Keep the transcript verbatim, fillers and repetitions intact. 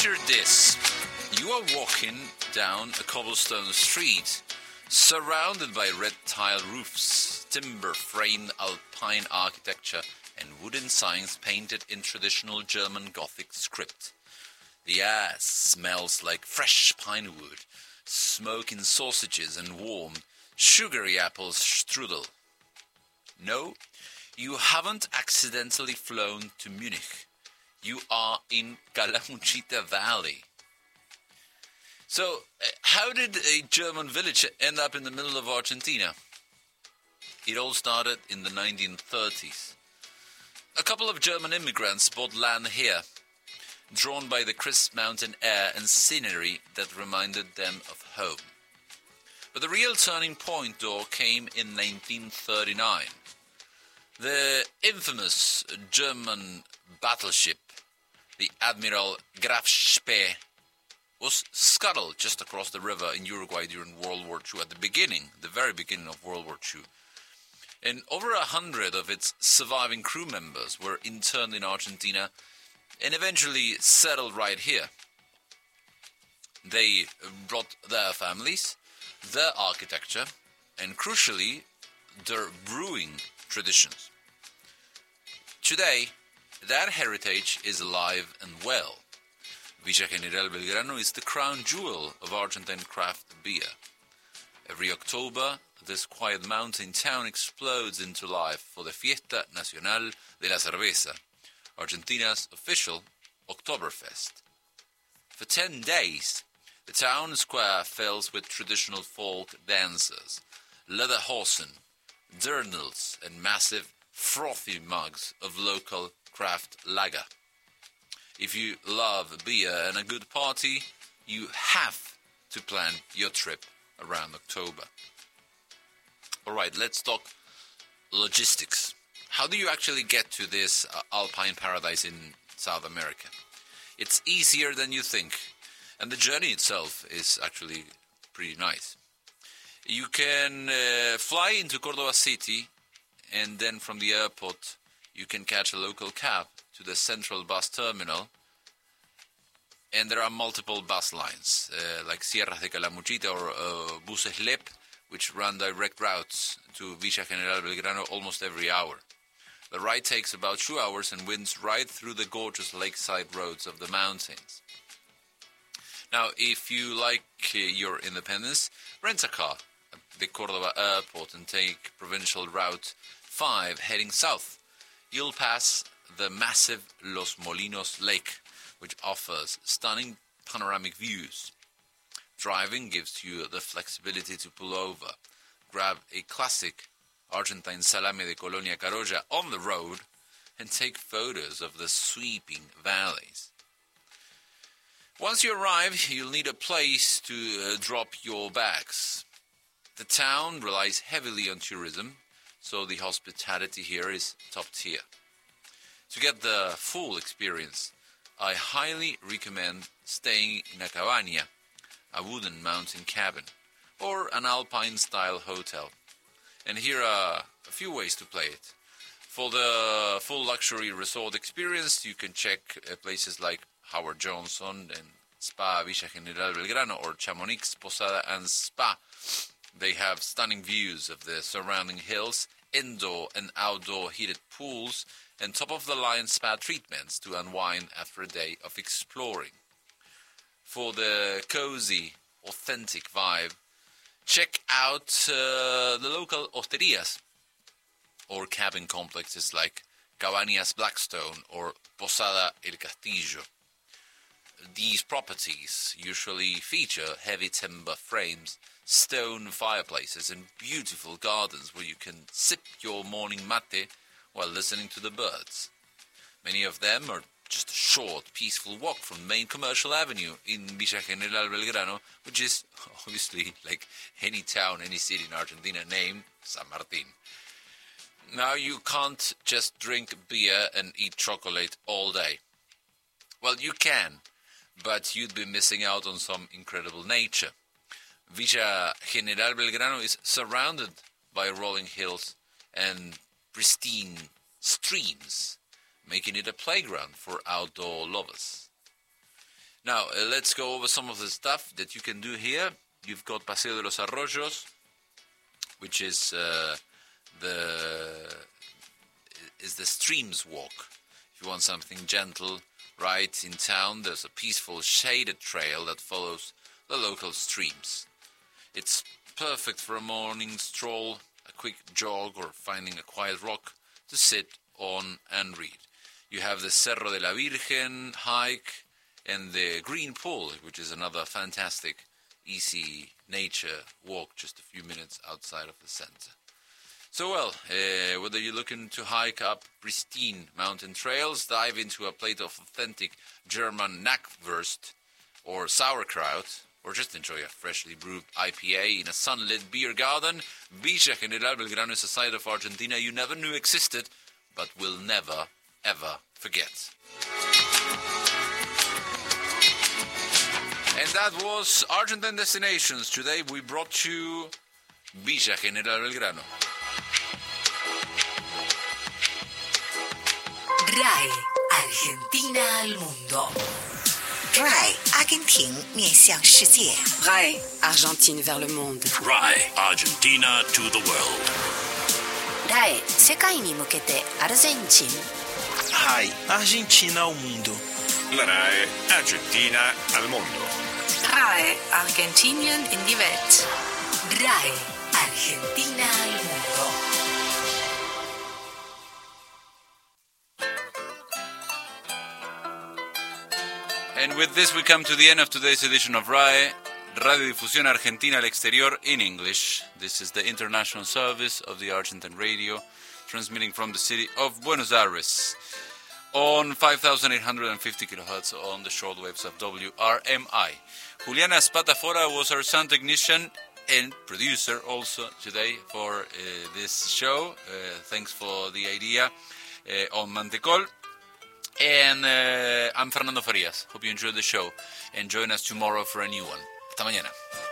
Picture this. You are walking down a cobblestone street, surrounded by red tile roofs, timber-framed alpine architecture, and wooden signs painted in traditional German Gothic script. The air smells like fresh pine wood, smoking sausages and warm, sugary apple strudel. No, you haven't accidentally flown to Munich. You are in Calamuchita Valley. So, uh, how did a German village end up in the middle of Argentina? It all started in the nineteen thirties. A couple of German immigrants bought land here, drawn by the crisp mountain air and scenery that reminded them of home. But the real turning point, though, came in nineteen thirty-nine. The infamous German battleship, the Admiral Graf Spee, was scuttled just across the river in Uruguay during World War Two, at the beginning, the very beginning of World War Two. And over a hundred of its surviving crew members were interned in Argentina and eventually settled right here. They brought their families, their architecture, and crucially, their brewing traditions. Today, that heritage is alive and well. Villa General Belgrano is the crown jewel of Argentine craft beer. Every October, this quiet mountain town explodes into life for the Fiesta Nacional de la Cerveza, Argentina's official Oktoberfest. For ten days, the town square fills with traditional folk dancers, lederhosen, dirndls, and massive, frothy mugs of local craft lager. If you love beer and a good party, you have to plan your trip around October. Alright, let's talk logistics. How do you actually get to this uh, alpine paradise in South America? It's easier than you think, and the journey itself is actually pretty nice. You can uh, fly into Córdoba city, and then from the airport you can catch a local cab to the central bus terminal, and there are multiple bus lines, uh, like Sierras de Calamuchita or uh, Buses L E P, which run direct routes to Villa General Belgrano almost every hour. The ride takes about two hours and winds right through the gorgeous lakeside roads of the mountains. Now, if you like uh, your independence, rent a car at the Córdoba airport and take provincial route five heading south. You'll pass the massive Los Molinos Lake, which offers stunning panoramic views. Driving gives you the flexibility to pull over, grab a classic Argentine salami de Colonia Carolla on the road, and take photos of the sweeping valleys. Once you arrive, you'll need a place to uh, drop your bags. The town relies heavily on tourism, so the hospitality here is top tier. To get the full experience, I highly recommend staying in a cabaña, a wooden mountain cabin, or an alpine-style hotel. And here are a few ways to play it. For the full luxury resort experience, you can check uh, places like Howard Johnson and Spa Villa General Belgrano, or Chamonix Posada and Spa. They have stunning views of the surrounding hills, indoor and outdoor heated pools, and top-of-the-line spa treatments to unwind after a day of exploring. For the cozy, authentic vibe, check out uh, the local hosterias, or cabin complexes like Cabañas Blackstone or Posada El Castillo. These properties usually feature heavy timber frames, stone fireplaces, and beautiful gardens where you can sip your morning mate while listening to the birds. Many of them are just a short, peaceful walk from main commercial avenue in Villa General Belgrano, which is obviously like any town, any city in Argentina named San Martín. Now, you can't just drink beer and eat chocolate all day. Well, you can, but you'd be missing out on some incredible nature. Villa General Belgrano is surrounded by rolling hills and pristine streams, making it a playground for outdoor lovers. Now, uh, let's go over some of the stuff that you can do here. You've got Paseo de los Arroyos, which is uh, the is the streams walk. If you want something gentle, right in town, there's a peaceful shaded trail that follows the local streams. It's perfect for a morning stroll, a quick jog, or finding a quiet rock to sit on and read. You have the Cerro de la Virgen hike and the Green Pool, which is another fantastic, easy nature walk just a few minutes outside of the center. So, well, uh, whether you're looking to hike up pristine mountain trails, dive into a plate of authentic German Knackwurst or sauerkraut, or just enjoy a freshly brewed I P A in a sunlit beer garden, Villa General Belgrano is a side of Argentina you never knew existed, but will never, ever forget. And that was Argentine Destinations. Today we brought you Villa General Belgrano. R A E, Argentina al mundo. R A E, Argentina 面向世界。R A E, Argentine vers le monde. R A E, Argentina to the world. R A E, 世界に向けてアルゼンチン。 R A E, Argentina ao mundo. La R A E, Argentina al mundo. R A E, Argentinien in die Welt. R A E, Argentina al mundo. And with this we come to the end of today's edition of R A E, Radiodifusión Argentina al Exterior in English. This is the international service of the Argentine radio, transmitting from the city of Buenos Aires on five thousand eight hundred fifty kilohertz on the shortwaves of W R M I. Juliana Spatafora was our sound technician and producer also today for uh, this show. Uh, thanks for the idea uh, on Mantecol. And uh, I'm Fernando Farias. Hope you enjoyed the show and join us tomorrow for a new one. Hasta mañana.